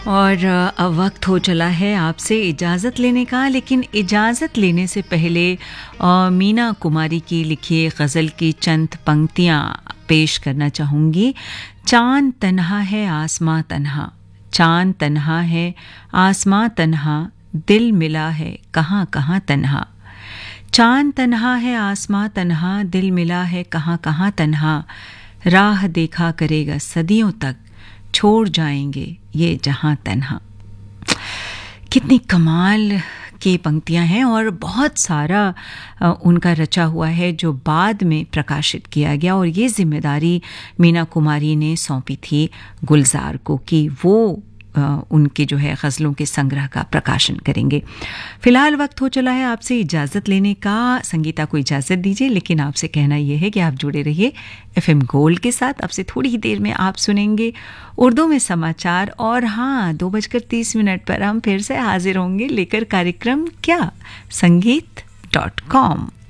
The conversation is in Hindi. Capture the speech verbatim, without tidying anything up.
और अब वक्त हो चला है आपसे इजाज़त लेने का, लेकिन इजाज़त लेने से पहले मीना कुमारी की लिखी गज़ल की चंद पंक्तियाँ पेश करना चाहूँगी। चाँद तन्हा है आसमां तन्हा, चाँद तन्हा है आसमां तन्हा, दिल मिला है कहाँ कहाँ तन्हा। चाँद तन्हा है आसमां तन्हा, दिल मिला है कहाँ कहाँ तन्हा, राह देखा करेगा सदियों तक, छोड़ जाएंगे ये जहां तन्हा। कितनी कमाल की पंक्तियां हैं और बहुत सारा उनका रचा हुआ है जो बाद में प्रकाशित किया गया, और ये जिम्मेदारी मीना कुमारी ने सौंपी थी गुलजार को कि वो उनके जो है गज़लों के संग्रह का प्रकाशन करेंगे। फ़िलहाल वक्त हो चला है आपसे इजाज़त लेने का। संगीता को इजाज़त दीजिए, लेकिन आपसे कहना यह है कि आप जुड़े रहिए एफएम गोल्ड के साथ। अब से थोड़ी ही देर में आप सुनेंगे उर्दू में समाचार, और हाँ, दो बजकर तीस मिनट पर हम फिर से हाजिर होंगे लेकर कार्यक्रम क्या संगीत डॉट कॉम।